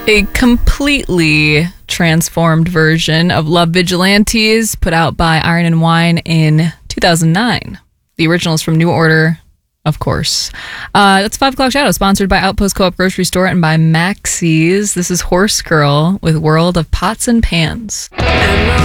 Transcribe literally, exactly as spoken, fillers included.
A completely transformed version of Love Vigilantes put out by Iron and Wine in two thousand nine. The original is from New Order, of course. Uh, that's Five O'Clock Shadow, sponsored by Outpost Co-op Grocery Store and by Maxie's. This is Horse Girl with World of Pots and Pans.